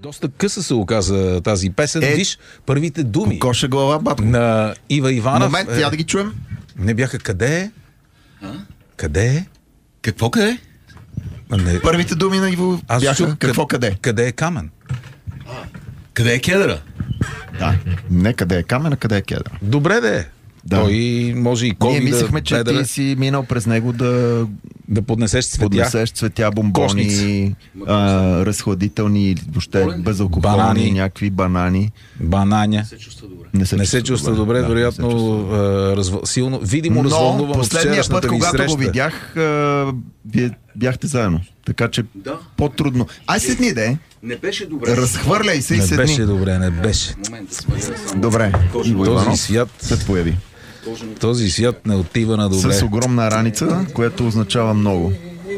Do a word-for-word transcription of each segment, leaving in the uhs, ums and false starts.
Доста къса се оказа тази песен. Е, Виж първите думи. Коша глава, батко. На Ива Иванов. Момент, е, я да ги чуем. Не бяха къде е? А? Къде е? Какво къде? Не. Първите думи на Иво Аз бяха чух, какво къде? Къде е Камен? Къде е кедъра? Да. Не къде е камена, къде е кедър. Добре да е. Да. Той може и Ние кови мислехме, да, че педале, ти си минал през него да да поднесеш цветя. поднесеш цветя, бомбони, Кошница. а, разхладителни, въобще безалкохолни, Банани. някакви банани. Бананя. се чувства добре. Не се, Не се чувства добре, да, вероятно не се чувства добре. а, разв... силно, видимо Но развълнуван от последния път, вчерашната ви когато среща. го видях, а, вие бяхте заедно. Така че Да. по-трудно. Ай седни, де! Не беше добре. Разхвърляй се и Не седни. беше добре, не беше. Момента сваля само. Добре. Иво Този Иванов свят, се появи. този свят не отива на добре. С огромна раница, което означава много.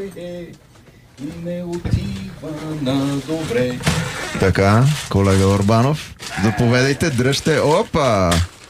Не отива на добре. Така, колега Орбанов, заповедайте, дръжте. Опа!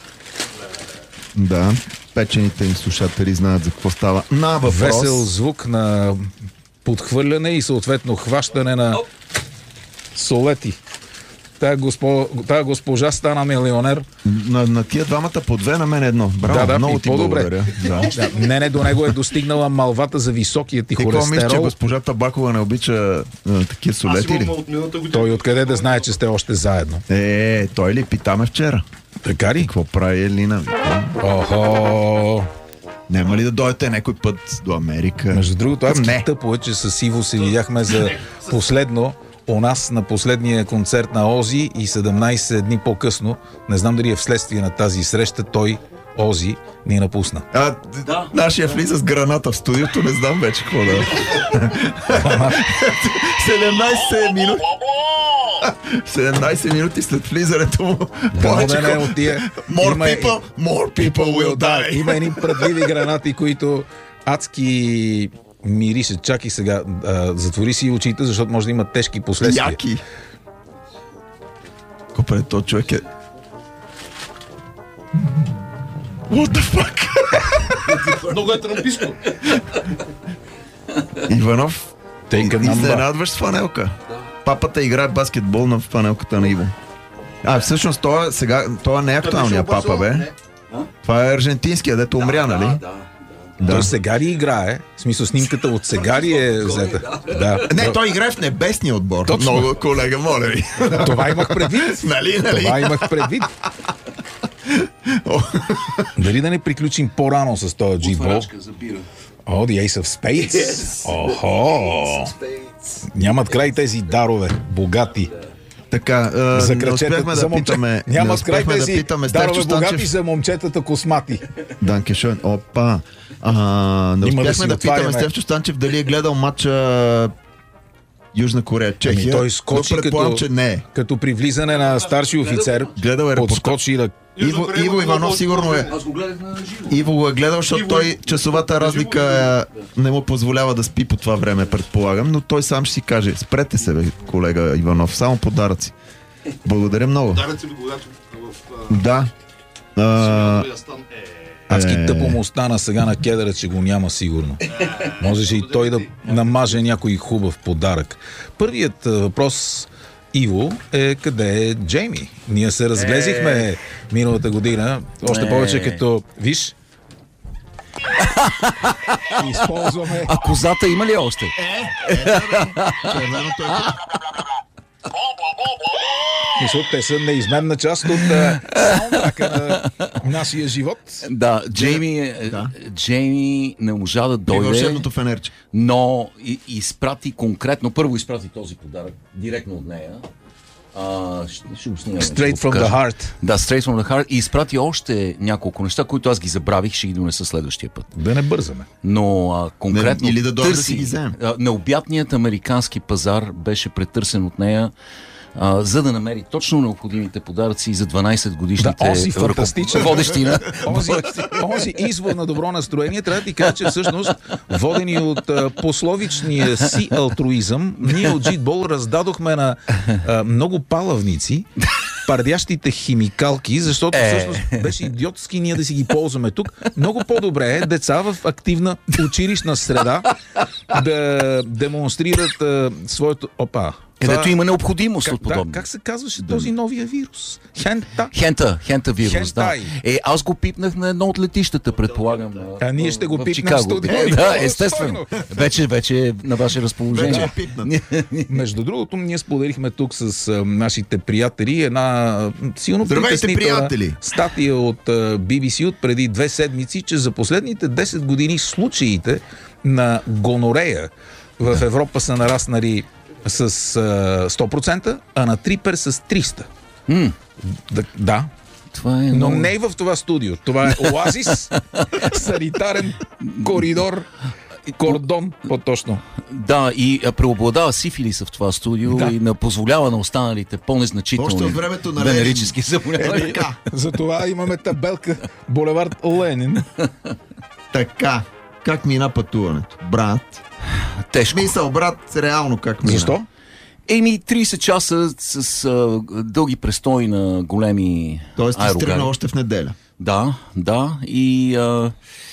Да, печените им слушатели знаят за какво става. На въпрос. Весел звук на подхвърляне и съответно хващане на солети. Тая, госпо... Тая госпожа стана милионер. На, на тия двамата по две, на мен едно. Браво, Да, да, много и ти по-добре. благодаря. Да. Да, не, не, до него е достигнала малвата за високия ти Ти какво мислиш, че холестерол. госпожата Бакова не обича а, такива солети ли? от миналата година. Той откъде да знае, че сте още заедно? Е, той ли питаме вчера? Така ли? Какво прави Елина? Охо! Няма ли да дойдете някой път до Америка? Между другото, адски Не. тъпо е, че с Иво се видяхме за последно у нас на последния концерт на Ози и седемнайсет дни по-късно, не знам дали е вследствие на тази среща, той, Ози, ни напусна. А, Да. нашия влиза с граната в студиото, не знам вече какво да е. седемнайсет минути. седемнайсет минути след влизането му. Да, не, не, от тия. More Има- people, more people will die. Има едни предливи гранати, които адски мирише. Чакай сега, а, затвори си очите, защото може да има тежки последствия. Яки. Копре, то човек е... What the fuck? Много е трамписко. Иванов, Take a number. изненадваш с фанелка. Папата играе баскетбол на фанелката на Иво. А, всъщност, това, сега, това не е актуалния папа, бе. Това е аржентинския, дето умря, нали? Да, да. Да. Той сега ли играе? В смисъл, снимката от сега ли е взета? Да. Не, той играе в небесния отбор. Точно. Много, колега, моля ви. Това имах предвид. Нали, нали? Това имах предвид. Дали да не приключим по-рано с този G-Ball? Отварачка за бира. О, the Ace of Spades. Yes. Охо. Нямат край тези дарове, богати. Така, а, За не кръчетата, успяхме за да момче. питаме, не Нямат край успяхме да тези питаме дарове Стефчо богати Станчев. за момчетата космати. Данкешон. Опа. А, не Има да успяхме си да, питаме отваряме. Стефчо Станчев дали е гледал матча Южна Корея, Чехия. Ами той скочи но предполагам, като, че не е. като при влизане на старши офицер. Гледал е репортаж. Подскочи да... Иво, Иво Иванов сигурно е. Аз го гледах на живо. Иво го е гледал, защото Иво е- той часовата разлика е, не му позволява да спи по това време, предполагам, но той сам ще си каже, спрете се, бе, колега Иванов, само подаръци. Благодаря много. Даръци ли когато в Да. А, Стан е... Адски Е. тъпо му остана сега на кедъра, че го няма сигурно. Можеше и той да намаже някой хубав подарък. Първият а, въпрос, Иво, е къде е Джейми? Ние се разглезихме миналата година, още Е. повече като, виж, използваме... А козата има ли още? червеното е... Мисля, те са неизменна част от а, саундтрака на нашия живот. Да, Джейми, е- Да. Джейми не можа да При дойде, вълшебното фенерче. но и- изпрати конкретно, първо изпрати този подарък директно от нея. А, ще, ще го снимаме. ще Straight го from покажа. the heart. Да, straight from the heart. И изпрати още няколко неща, които аз ги забравих, ще ги донеса следващия път. Да не бързаме. Но а, конкретно Не, или да дойде да търси, си ги вземем. а, необятният американски пазар беше претърсен от нея, а, за да намери точно необходимите подаръци за дванайсет годишните Да, Ози фантастичен. водещи на... Онзи, онзи извор на добро настроение, трябва да ти кажа, че всъщност, водени от а, пословичния си алтруизъм, ние от Джитбол раздадохме на а, много палавници пардящите химикалки, защото Е. всъщност беше идиотски ние да си ги ползваме тук. Много по-добре е деца в активна училищна среда да демонстрират а, своето... Опа! където има необходимост как, от подобно. Да, как се казваше този новия вирус? Хента. Хента, хента вирус, Хентай. да. Е, аз го пипнах на едно от летищата, предполагам. А ние ще го в пипнем Чикаго. в студио. Е, О, да, естествено. стойно. Вече, вече е на ваше разположение. Вече е пипнат. Между другото, ние споделихме тук с а, нашите приятели една а, силно Здравейте, притеснителна приятели! статия от а, Би Би Си от преди две седмици, че за последните десет години случаите на гонорея в Европа са нараснали с а, сто процента, а на трипер с триста. М, Да, да. това е Но много... не и в това студио. Това е оазис, санитарен коридор, кордон, по-точно. Да, и а, преобладава сифилиса в това студио Да. и не позволява на останалите по-незначителни Още от времето на венерически Е, заболявания. така, Затова имаме табелка Булевард Ленин. така. Как мина пътуването? Брат. Тежко. Мисъл, брат, реално как мина? Защо? Еми, трийсет часа с а, дълги престои на големи Тоест ти аерогари. стръгна още в неделя. Да, да. И а,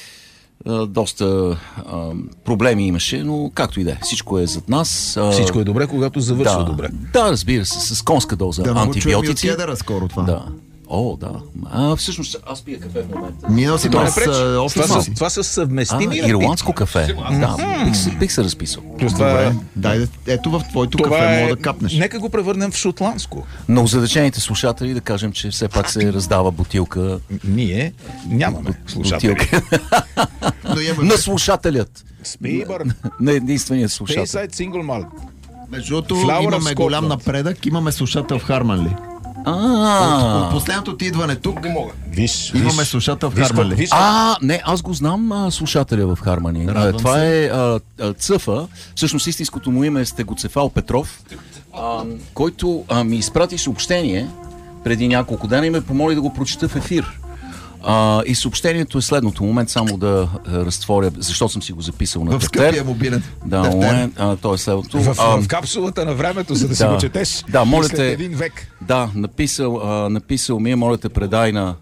а, доста а, проблеми имаше, но както и да е. Всичко е зад нас. А, Всичко е добре, когато завършва да, добре. Да, разбира се, с конска доза Да, много чуем и от антибиотици. кедъра скоро това. Да. О, да. А, всъщност, аз пия кафе в момента. Минал си То не през пречи. а, Това офиса са, си. това са А, съвместими ирландско кафе. Да, бих, се- бих се разписал. Плюс това, Добре, дай да, ето в твоето това кафе е... мога да капнеш. Нека го превърнем в шотландско. Но задачените слушатели да кажем, че все пак се раздава бутилка. Ние нямаме слушатели. Бутилка. Но имаме, На слушателят. Спейбър, На единствения слушател. Пейсайд Сингл Малт. между другото, Flower of имаме голям Scotland. напредък. Имаме слушател в Харманли. От, от А, последното ти идване тук Виж, имаме виж. слушател в Виж, Харманли. виж, а, не, аз го знам а, слушателя в Хармани. А, Радвам това се. е а, а, Цъфа. Всъщност истинското му име е Стегоцефал Петров, а, който а, ми изпрати съобщение преди няколко дена и ме помоли да го прочета в ефир. А, и съобщението е следното. Момент само да а, разтворя, защото съм си го записал на В скъпия тефтер. мобилен. Да, тефтер. момент, а, то е следното. в, А, в капсулата на времето, за да си да. го четеш. Да, моля след те. един век. Да, написал, а, написал ми е, моля те, предай на,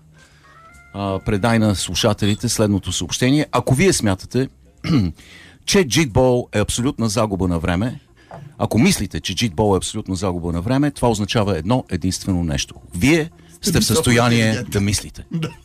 а, предай на слушателите следното съобщение. Ако вие смятате, че джитбол е абсолютна загуба на време, ако мислите, че джитбол е абсолютна загуба на време, това означава едно единствено нещо. Вие сте в състояние да мислите.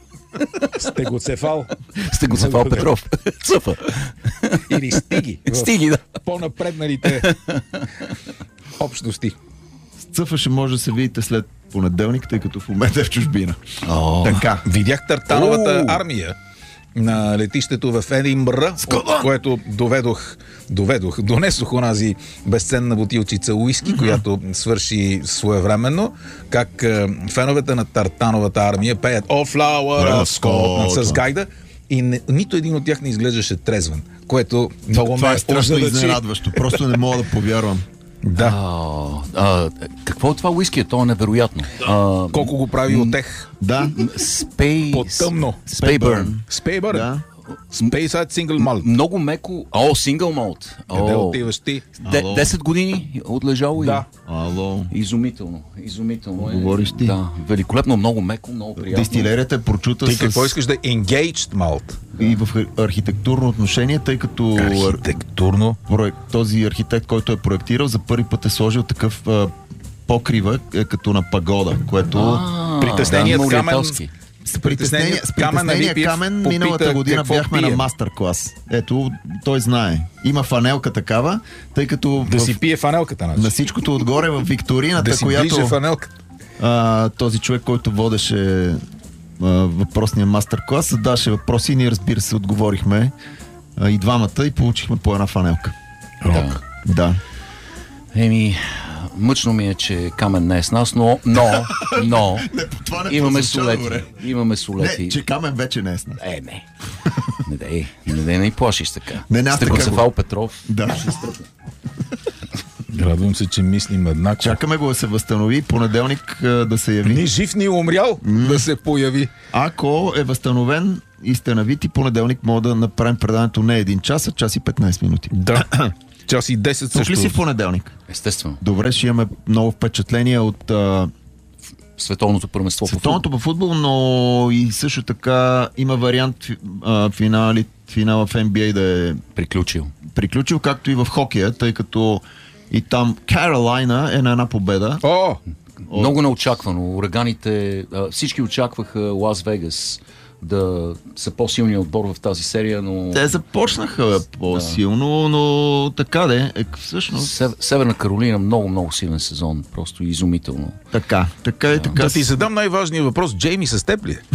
Стегоцефал Сте го Цефал Петров. Цъфа. или стиги. В Стиги, да. по-напредналите общности. Цъфа ще може да се видите след понеделник, тъй като в момента е в чужбина. О, Така. Видях Тартановата О! армия на летището в Единбър, от което доведох, доведох, донесох онази безценна бутилчица уиски, която свърши своевременно, как е, феновете на Тартановата армия пеят О, Flower of Scotland с гайда и не, нито един от тях не изглеждаше трезвен, което много Това ме е страшно озадачи. изненадващо. Просто не мога да повярвам. Да. а, а, какво е това уиски? То е невероятно. А, Колко го прави от тех? Да. Спей... По-тъмно. Спейбърн. Спейбър. Да. Спейсайд Сингл Малт. Много меко. О, сингъл молт. Къде О, отиваш ти? де- Ало. десет години отлежало и... Да. Ало. Изумително. Изумително е. Говориш ти. Да, великолепно, много меко, много приятно. Дестилерията е прочута Ти с... какво искаш да е engaged малт? и в архитектурно отношение, тъй като Архитектурно. проект, този архитект, който е проектирал, за първи път е сложил такъв а, покрива, е, като на пагода, което... А, Притесненият да, камен- ориенталски. С притеснение, с Камен притеснение Алипиев камен попита миналата година какво бяхме пие. на мастер-клас. Ето, той знае. Има фанелка такава, тъй като Да в, си пие фанелката, значи. на всичкото отгоре в Викторината, Да си която ближе фанелката. а, този човек, който водеше а, въпросния мастер-клас, задаше въпроси и ние, разбира се, отговорихме а, и двамата и получихме по една фанелка. Да. Да. Еми, мъчно ми е, че Камен не е с нас, но, но, но, това не имаме прозвуча солети. добре. Имаме солети. Не, че Камен вече не е с нас. Е, не. Не дей, не дей, не плашиш така. Не, не, аз Сте така го Цефал го- Петров. Да. Радвам се, че мислим еднакво. Чакаме го да се възстанови, понеделник а, да се яви. Ни жив, ни умрял да се появи. Ако е възстановен и сте навити, понеделник мога да направим предаването не един час, а час и петнайсет минути. Да. Час и десет Тук ли също. си в понеделник? Естествено. Добре, ще имаме много впечатления от а, Световното първенство по футбол. световното по футбол, но и също така има вариант фи- а, финали, финала в Н Б А да е Приключил. приключил, както и в хокея, тъй като И там Каролайна е на една победа. О! Много неочаквано. Ураганите, а, всички очакваха Лас Вегас да са по-силният отбор в тази серия, но... Те започнаха бе, по-силно, но така де, е, всъщност... Сев, Северна Каролина много, много силен сезон. Просто изумително. Така, така и така. Да ти задам най-важния въпрос. Джейми с теб ли е?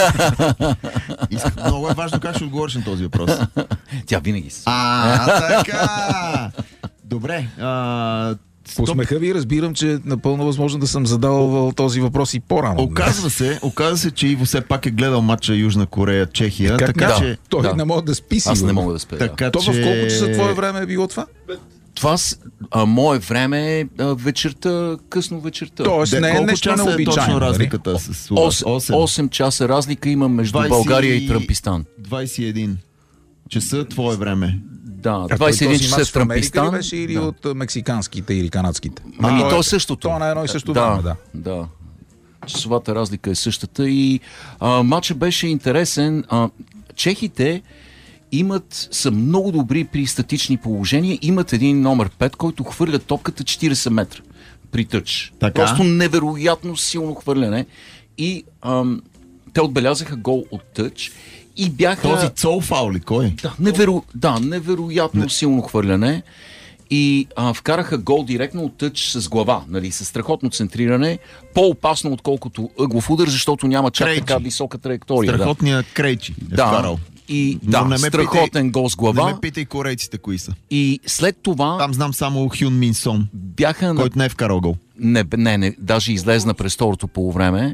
Искам, много е важно как ще отговориш на този въпрос. Тя винаги си. А, така! Добре. А, По смеха ви разбирам, че е напълно възможно да съм задал този въпрос и по-рано. Оказва се, оказва се, че Иво все пак е гледал матча Южна Корея-Чехия, Как така да? че... Той Да. не може да спи си. Аз не мога да спя. Да. Така, То че... в колко часа твое време е било това? Това с, а, мое време е а, вечерта, късно вечерта. Тоест Де, не е колко нещо часа е необичайно. точно нали? разликата с осем, осем часа разлика има между двайсет България и Трампистан. двайсет и един часа твое време. Да, А той двайсет и един този часа мач в в Америка ли Трампистан. беше или Да. от а, мексиканските или канадските? Ами А, то е същото. То е на едно и също да, време, да. да. Часовата разлика е същата и а, матчът беше интересен. А, чехите имат, са много добри при статични положения. Имат един номер пет, който хвърля топката четирийсет метра при тъч. Така. Просто невероятно силно хвърляне. И ам, те отбелязаха гол от тъч и бяха... Този Цол Фаули, кой? Да, неверо... да невероятно Не. силно хвърляне. И а, вкараха гол директно от тъч с глава, нали, с страхотно центриране, по-опасно отколкото ъглов удар, защото няма чак Крейчи. така висока траектория. Страхотният Крейчи е да. вкарал. И Но да, не ме страхотен питай- гол с глава. Не ме питай корейците кои са. И след това Там знам само Хюн Мин Сон, бяха на... който не е вкарал гол. Не, не, не, даже излезна през второто полувреме.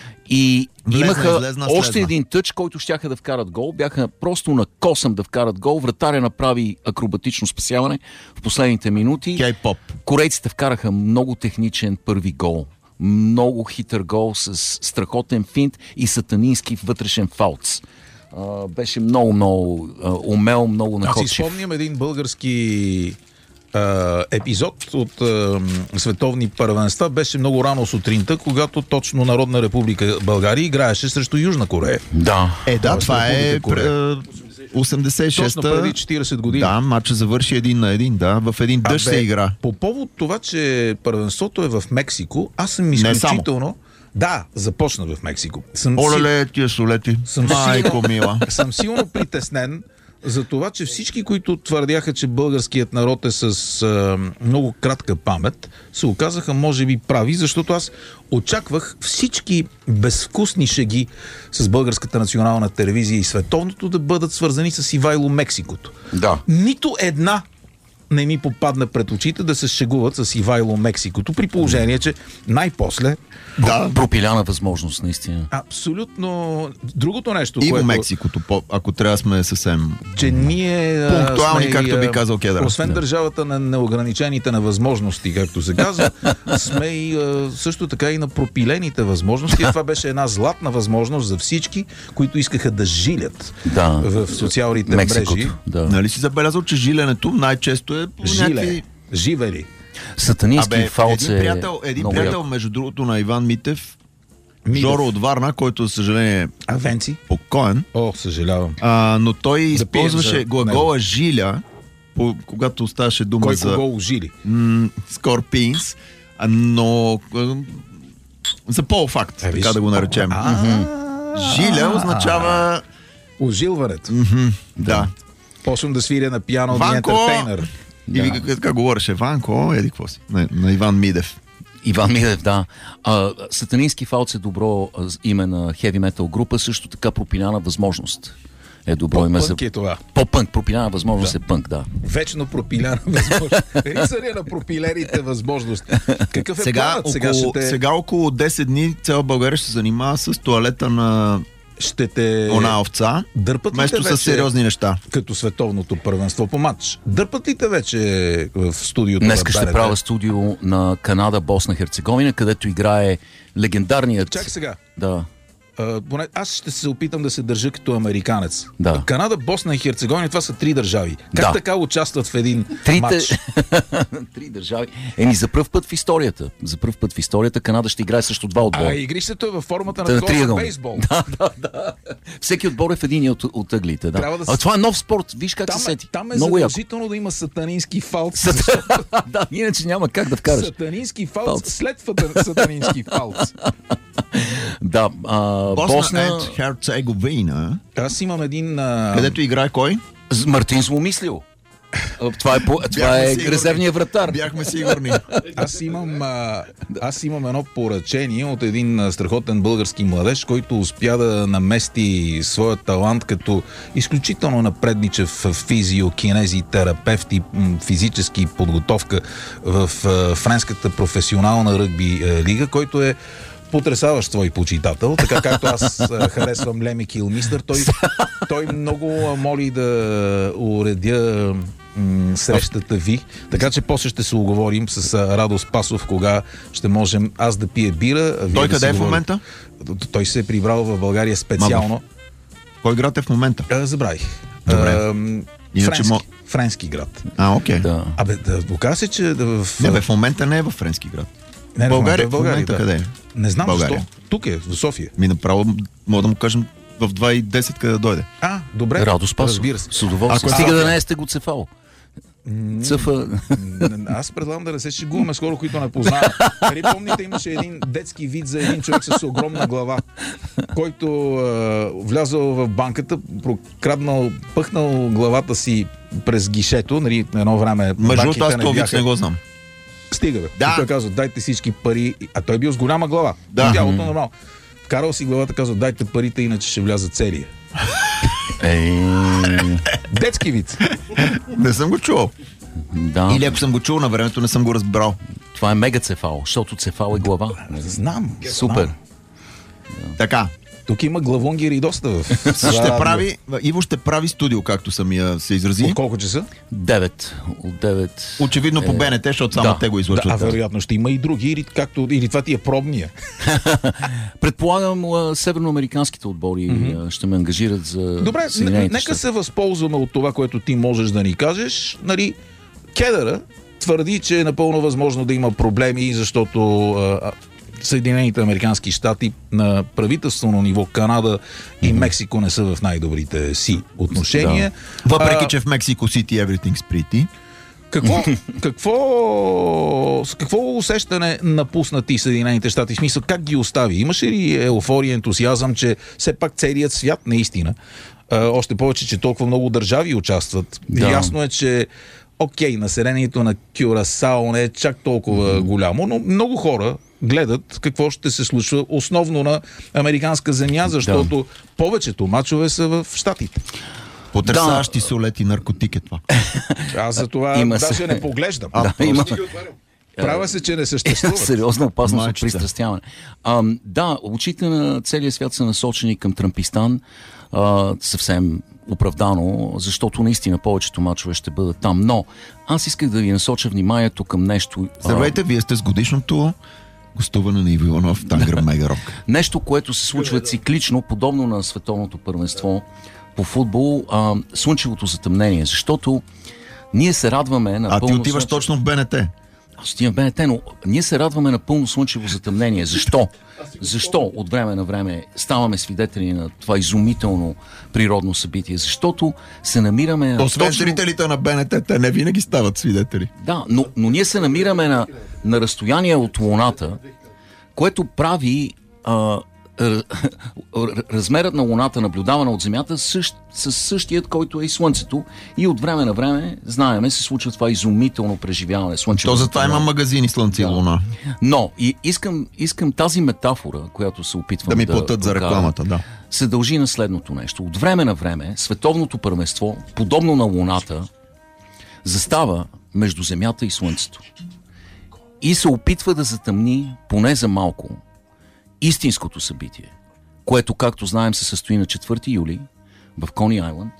И Влезна, имаха излезна, още слезна. един тъч, който щяха да вкарат гол. Бяха просто на косъм да вкарат гол. Вратаря направи акробатично спасяване в последните минути. Кей-поп. Корейците вкараха много техничен първи гол. Много хитър гол с страхотен финт и сатанински вътрешен фалц. А, беше много, много а, умел, много Аз си находчив. спомням един български а, епизод от а, световни първенства. Беше много рано сутринта, когато точно Народна република България играеше срещу Южна Корея. Да. Е, да, Тоест, това е Република Корея. пр- осемдесет и шеста. Точно преди четирийсет години. Да, матчът завърши един на един, да. В един дъжд Абе, се игра. По повод това, че първенството е в Мексико, аз съм изключително... Да, започна в Мексико. Съм, си... Оле, тия солети. Съм Майко мила. съм силно притеснен за това, че всички, които твърдяха, че българският народ е с а, много кратка памет, се оказаха може би прави, защото аз очаквах всички безвкусни шеги с българската национална телевизия и световното да бъдат свързани с Ивайло Мексикото. Да. Нито една не ми попадна пред очите да се шегуват с Ивайло Мексикото, при положение, че най-после Да. Пропиляна възможност, наистина. абсолютно другото нещо, И което... в Мексикото, по- ако трябва да сме съвсем... че ние а, Пунктуални, сме, както а, би казал Кедър. Освен Да. държавата на неограничените на възможности, както се казва, сме и а, също така и на пропилените възможности. Това беше една златна възможност за всички, които искаха да жилят Да. в социалните Мексикото. мрежи. Да. Нали си забелязал, че жиленето най-често е по Жиле, някакви... живели. Сатанински Абе, фалц един е приятел, един много приятел як. между другото, на Иван Митев, Мидев. Жоро от Варна, който, за съжаление, е А Венци? покоен, О, съжалявам. а, но той Да пием използваше за глагола жиля, по, когато ставаше дума Кой за кого ожили? м- скорпинс, а, но а, за полуфакт, Е, виж. така да го наречем. А, Жиля означава... Ожилването. Да. Почвам да свиря на пиано от Ванко! Ентертейнър. Или как, така говореше Ванко, еди какво си, на, на Иван Мидев. Иван Мидев, да. А, сатанински фалц е добро а, име на хеви метал група, също така пропиляна възможност е добро име за... По-пънк е това. По-пънк, пропиляна възможност Да. е пънк, да. Вечно пропиляна възможност. Рисаря на пропилените възможности. Какъв е Сега, планът? Сега около, ще те, сега около десет дни цяла България ще се занимава с туалета на ще те она овца, дърпат ли те вместо вече, с сериозни неща. като световното първенство по матч? Дърпат ли те вече в студиото? Днеска на ще БНТ? правя студио на Канада, Босна, Херцеговина, където играе легендарният... Чак сега. Да. А, поне, аз ще се опитам да се държа като американец. Да. Канада, Босна и Херцеговина, това са три държави. Как Да. така участват в един Трите... матч? Три държави. Еми, за пръв път в историята. За пръв път в историята Канада ще играе срещу два отбора. А игрището е във формата Та на на такова триъгъл. бейсбол. Да, да, да. Всеки отбор е в един от, от ъглите. Да. Трябва да А се- това е нов спорт. Виж как Там се е, сети. там е Много яко. задължително да има сатанински фалц. Да, иначе няма как да вкараш. Сатанински фалц, Фалц. след фата- сатанински фалц. Да, а, Босна, Босна... and Херцеговина, Аз имам един... А... където играе кой? С- Мартин Зломислил. А, Това е, по- това Бяхме е сигурни. резервният вратар. Бяхме сигурни. Аз имам, а, аз имам едно поръчение от един а, страхотен български младеж, който успя да намести своя талант като изключително напредничев физиокинезитерапевт и м, физически подготовка в а, френската професионална ръгби а, лига, който е потресаващ твой почитател, така както аз а, харесвам Леми Килмистър. Той, той много а, моли да уредя м, срещата ви, така че после ще се оговорим с а, Радо Спасов, кога ще можем аз да пия бира. А вие Той да къде си е в говорите. момента? Той се е прибрал в България специално. Кой град е в момента? А, забравих. Добре. А, м, Иначе френски, мо- френски град. А, окей. Да. Абе, да, оказа се, че да, в... Не, бе, в момента не е във френски град. не, в България, момента е в България, в момента да. къде е? Не знам България. защо. Тук е, в София. Ми направо мога да му кажем в два и десет къде да дойде. А, добре. Радо Спасов. Разбира се. С удоволствие. Ако- Стига а- да не е стегоцефал. Цъфа. Н- Аз предлагам да не се шегуваме с хора, които не познавам. Нали помните, имаше един детски вид за един човек с огромна глава, който е, влязъл в банката, прокраднал, пъхнал главата си през гишето, нали, едно време Между банките другото, аз не този вид бяха... не го знам. Стига, бе. Да. И той казва, дайте всички пари. А той бил с голяма глава. Да. Тялото нормално. Вкарал си главата, казва, дайте парите, иначе ще вляза целия. Ей, Детски вид. Не съм го чувал. да. Или ако съм го чул на времето, не съм го разбрал. Това е мегацефал, защото цефал е глава. Знам. Супер. Знам. Така, Тук има главонгери доста в... ще прави, Иво ще прави студио, както самия се изрази. От колко часа? Девет. От девет. Очевидно по БНТ, защото само да. те го Да, излъчват. а вероятно ще има и други, или, както, или това ти е пробния. Предполагам, а, северноамериканските отбори а, ще ме ангажират за Добре, н- Съединените нека щати. се възползваме от това, което ти можеш да ни кажеш. Нали, Кедъра твърди, че е напълно възможно да има проблеми, защото а, а, Съединените американски щати на правителствено ниво, Канада и Мексико не са в най-добрите си отношения. Въпреки, А, че в Мексико Сити everything's pretty. Какво, какво, с какво усещане напуснати Съединените щати? В смисъл, как ги остави? Имаше ли еуфория, ентусиазъм, че все пак целият свят наистина, а, още повече, че толкова много държави участват. Да. Ясно е, че окей, населението на Кюрасао не е чак толкова mm-hmm. голямо, но много хора гледат какво ще се случва основно на американска земя, защото да. повечето мачове са в щатите. Потресаващи солет и наркотик е това. Аз за това Има даже се. не поглеждам. Да, има. Права се, че не съществува. Сериозна опасност от Майчета. пристрастяване. А, да, очите на целия свят са насочени към Трампистан. А, съвсем оправдано, защото наистина повечето мачове ще бъдат там. Но аз исках да ви насоча вниманието към нещо. а, Здравейте, вие сте с годишното гостуване на Иво Иванов в Тангър Мегарок. Нещо, което се случва циклично, подобно на световното първенство по футбол, а, слънчевото затъмнение. Защото ние се радваме на А ти пълно отиваш слънчево... точно в БНТ. Аз отивам в БНТ, но ние се радваме на пълно слънчево затъмнение. Защо? Защо от време на време ставаме свидетели на това изумително природно събитие? Защото се намираме... на Освен точно- зрителите на БНТ, те не винаги стават свидетели. Да, но, но ние се намираме на, на разстояние от Луната, което прави а, р- р- размерът на Луната, наблюдавана от Земята, същ, със същият, който е и Слънцето. И от време на време, знаеме, се случва това изумително преживяване. Слънчево То затова има затъмнение. магазини Слънце и Луна. Но и искам, искам тази метафора, която се опитвам Да да ми платят за прокарам, рекламата, да. се дължи на следното нещо. От време на време световното първенство, подобно на Луната, застава между Земята и Слънцето. И се опитва да затъмни, поне за малко, истинското събитие, което, както знаем, се състои на четвърти юли в Кони Айланд.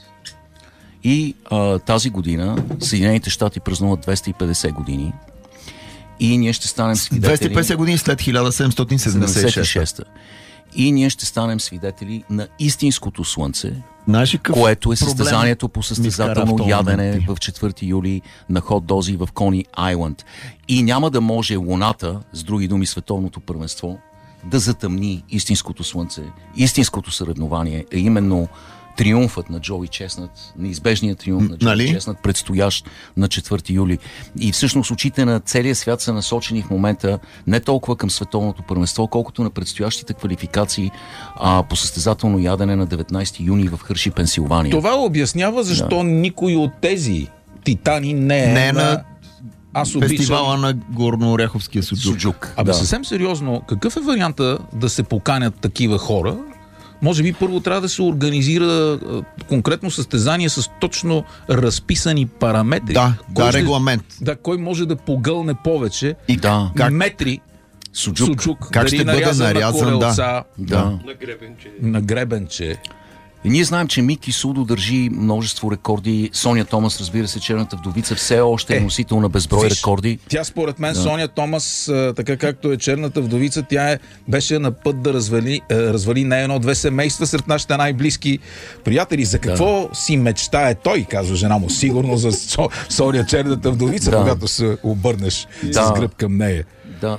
И а, тази година Съединените щати празнуват двеста и петдесет години. И ние ще станем свидетели... двеста и петдесет години след хиляда седемстотин седемдесет и шеста. и ние ще станем свидетели на истинското слънце, Знаеш ли какъв което е проблем състезанието по ми вкара в състезателно този ядене момент? в четвърти юли на Хот Дози в Кони Айланд. И няма да може Луната, с други думи световното първенство, да затъмни истинското слънце, истинското съревнование, е именно триумфът на Джоуи Чеснат, неизбежният триумф на Джоуи Нали? Чеснат, предстоящ на четвърти юли. И всъщност очите на целия свят са насочени в момента не толкова към световното първенство, колкото на предстоящите квалификации а, по състезателно ядене на деветнайсети юни в Хърши, Пенсилвания. Това обяснява защо да. никой от тези титани не е, Не е на... на Аз обичам... фестивала на Горно-Оряховския суджук. Суджук. Абе, да. съвсем сериозно, какъв е варианта да се поканят такива хора? Може би първо трябва да се организира а, конкретно състезание с точно разписани параметри. Да, Кой да, ще- регламент. Да, кой може да погълне повече И Да. как, метри Суджук. суджук. Как Дали ще бъде нарязан на нарязан, да. колелца, Да. На гребенче. на гребенче. И ние знаем, че Мики Судо държи множество рекорди. Соня Томас, разбира се, черната вдовица, все още е, Е, носител на безброй виж, рекорди. Тя според мен, да. Соня Томас, а, така както е черната вдовица, тя е, беше на път да развали, а, развали не едно-две семейства сред нашите най-близки приятели. За какво да. си мечтае той, казва жена му, сигурно за Со, Соня черната вдовица, Да. когато се обърнеш Да. с гръб към нея. Да,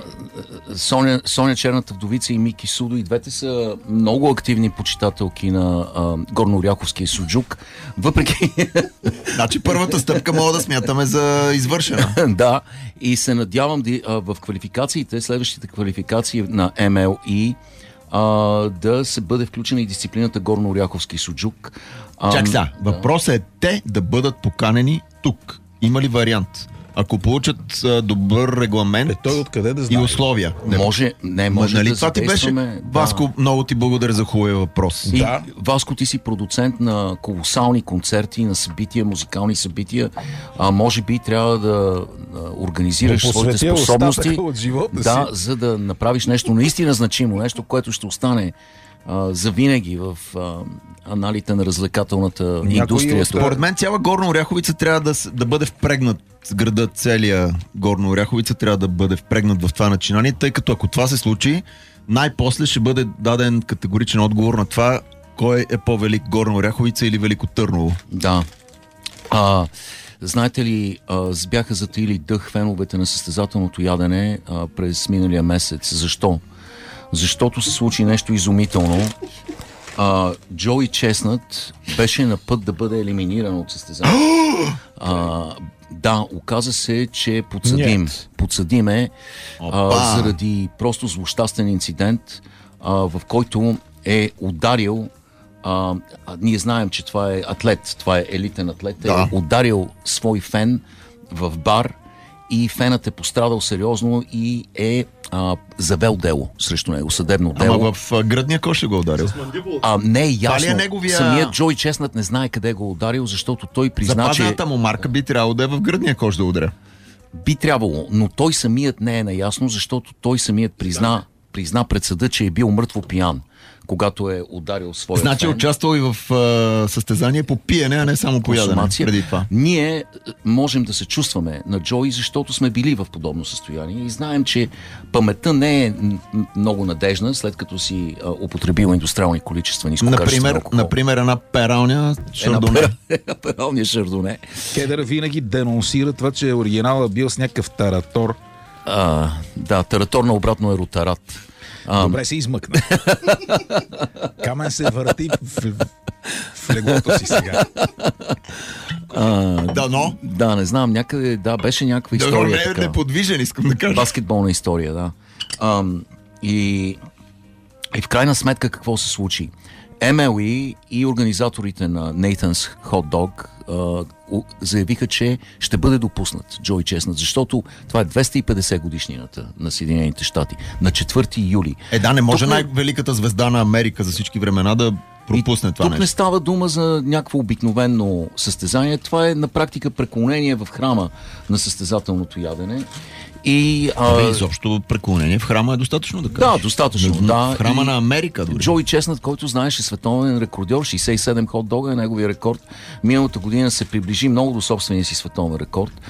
Соня, Соня черната вдовица и Мики Судо, и двете са много активни почитателки на а, Горно-Оряховския суджук. Въпреки... Значи първата стъпка мога да смятаме за извършена. да, и се надявам да, а, в квалификациите, следващите квалификации на Ем Ел И, а, да се бъде включена и дисциплината Горно-Оряховски суджук. А, Чак сега, да. въпросът е те да бъдат поканени тук. Има ли вариант? Ако получат а, добър регламент Е, той откъде да и знае? условия. Може, не, Ма, може нали да това ти беше? задействаме, да. Васко, много ти благодаря за хубавия въпрос. И, Да. Васко, ти си продуцент на колосални концерти, на събития, музикални събития. А може би трябва да а, организираш Да своите посветя способности, остатъка от живота да, си. за да направиш нещо наистина значимо, нещо, което ще остане а, завинаги в а, аналите на развлекателната Някой индустрия. от- Според мен цяла Горна Оряховица трябва да, с- да бъде впрегнат с града, целия Горна Оряховица трябва да бъде впрегнат в това начинание, тъй като ако това се случи, най-после ще бъде даден категоричен отговор на това кой е по-велик, Горна Оряховица или Велико Търново. Да. А, знаете ли, а, бяха затаили дъх феновете на състезателното ядене а, през миналия месец. Защо? Защото се случи нещо изумително. А, Джоуи Чеснат беше на път да бъде елиминиран от състезанието. А, да, оказа се, че е подсъдим. Нет. Подсъдим е Опа! а, заради просто злощастен инцидент, а, в който е ударил. А, а, ние знаем, че това е атлет, това е елитен атлет. Да. Е ударил свой фен в бар и фенът е пострадал сериозно и е а, завел дело срещу него, съдебно дело. Ама в а, гръдния кош ще го ударил. Мандибул. А, не е Това ли е ясно. неговия- Самият Джой Чеснат не знае къде го е ударил, защото той призна, че Запазната му марка би трябвало да е в гръдния кош да ударя. би трябвало, но той самият не е наясно, защото той самият призна, призна пред съда, че е бил мъртво пиян, когато е ударил своя Значи фен. участвал и в а, състезание по пиене, а не само по ядене. Консумация. Преди това. Ние е, можем да се чувстваме на Джои, защото сме били в подобно състояние и знаем, че паметта не е м- м- много надежна, след като си а, употребил индустриални количества нискокачествен Например, алкохол. например, една пералня шардоне. Една пералния шардоне. Кедър винаги денонсира това, че оригиналът бил с някакъв таратор. А, да, таратор на обратно е ротарат. А, Добре се измъкна. Камен се върти в, в леглото си сега. Да, но. да, не знам, някъде, да, беше някаква Да, но история. не е така. неподвижен, искам да кажа. Баскетболна история, да. Ам, и, и в крайна сметка какво се случи? Ем Ел И и организаторите на Nathan's Hot Dog а, у- заявиха, че ще бъде допуснат Джой Чеснат, защото това е двеста и петдесет годишнината на Съединените щати, на четвърти юли. Е, да, не може Тук не- най-великата звезда на Америка за всички времена да пропусне това Тук не нещо. става дума за някакво обикновено състезание. Това е на практика преклонение в храма на състезателното ядене. И, а, Абе, изобщо преклонение в храма е достатъчно да да, кажеш. достатъчно. В Да. храма И на Америка дори. Джои Чеснат, който знаеш е световен рекордьор, шейсет и седем хот дога е неговия рекорд. Миналата година се приближи много до собствения си световен рекорд.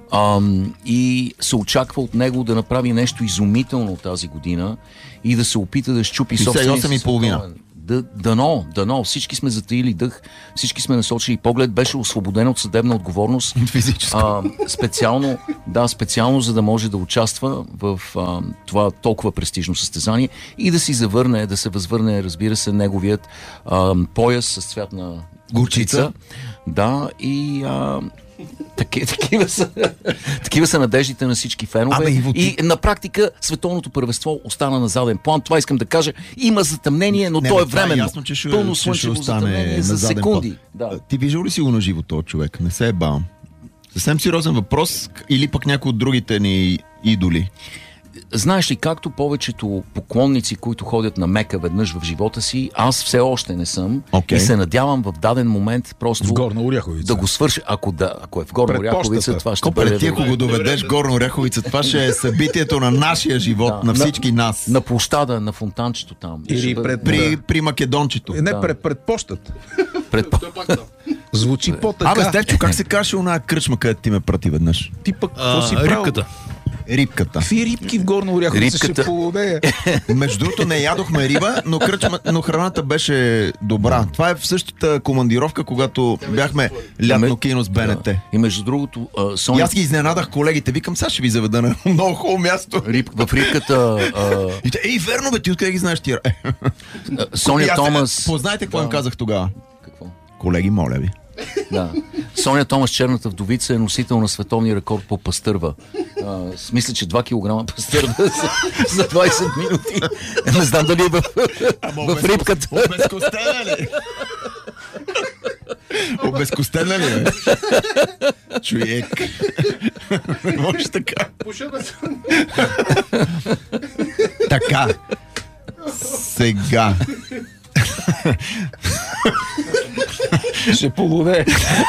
Ам, и се очаква от него да направи нещо изумително тази година и да се опита да щупи собствения осем и половина. Да, дано, дано. Всички сме затаили дъх, всички сме насочили поглед, беше освободен от съдебна отговорност. Физическа. А, специално, да, специално за да може да участва в а, това толкова престижно състезание и да си завърне, да се възвърне, разбира се, неговият а, пояс с цвят на горчица. Да, и а, таки, такива, са, такива са надеждите на всички фенове. Абе, Иво, ти... И на практика световното първенство остана на заден план. Това искам да кажа. Има затъмнение, но Не, то е това временно. Е ясно, че ще, Пълно че ще слънчево остане затъмнение на за заден секунди. план. Да. Ти виждал ли си го на живо този човек? Не се е бавам. Съвсем сериозен въпрос или пък някой от другите ни идоли? Знаеш ли, както повечето поклонници, които ходят на Мека веднъж в живота си, аз все още не съм Okay. и се надявам в даден момент просто В Горна Оряховица. да го свърши. Ако, да, ако е в Горна Пред Оряховица, пощата. това ще Копеле, бъде ти ако го доведеш в Горна Оряховица, това ще е събитието на нашия живот, Да. на всички нас. на площада, на фонтанчето там. Или Ще бъде- пред- При, Да. при Македончето. Не, Да. пред, пред почтата. пред... Той пак там. Звучи по-така. Абе, Стефчо, как се каже она кръчма, където ти ме прати веднъж? Ти пък какво си правил? Рибката. Рибката. Какви рибки в Горна Оряховица ще Рибката. полудея? Между другото не ядохме риба, но, кръчма, но храната беше добра. Това е в същата командировка, когато бяхме лятно кино с БНТ. Да. И между другото, а, И Соня, аз ги изненадах колегите. Викам, сега ще ви заведа на много хубаво място. риб, в рибката а, И те, ей, верно бе, ти откъде ги знаеш тия? Е, а, Соня и аз- Томас... Познайте какво Да. им казах тогава. Какво? Колеги, моля ви. Да. Соня Томас, черната вдовица, е носител на световния рекорд по пастърва. А, с- мисля, че два килограма пастърва за, за двайсет минути. Не знам дали е в, в рибката. Обезкостена ли? Обезкостена ли, бе? Човек. Може така. Пуша бе. Така. Сега. Ще полудея.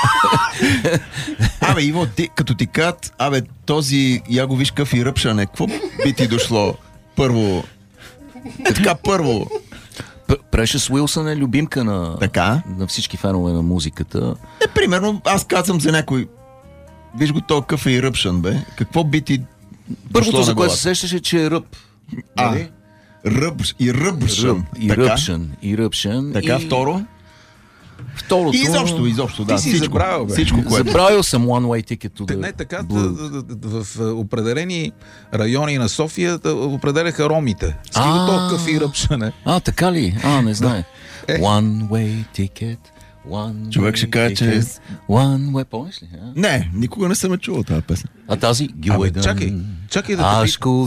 Абе, Иво, ти, като ти кажат, абе, този, я го виж къв и ръпшане, какво би ти дошло първо? Е, така, първо. П- Прешъс Уилсън е любимка на, Така. на всички фенове на музиката. Е, примерно, аз казвам за някой, виж го то къв и ръпшан, бе. Какво би ти Първото, дошло за на което главата? се сещаше, че е ръб. А, Нали? ръб и ръбшан. Ръб и така? ръбшан. И ръбшан. Така, и... второ. Второто... И изобщо, изобщо, да. Ти си всичко, забравил, бе. всичко, което. Забравил съм One Way Ticket to Те, the не така, Blue. т- т- т- в а, определени райони на София т- определяха ромите. Стига А. то кафе ръпшане. А, така ли? А, не знае. Е. One Way Ticket. One Човек ще way каже, че- ticket, One Way... Помниш ли? А, Не, никога не съм я чувал тази песен. а тази? Абе, Гюедън. чакай, чакай да те Аз питам.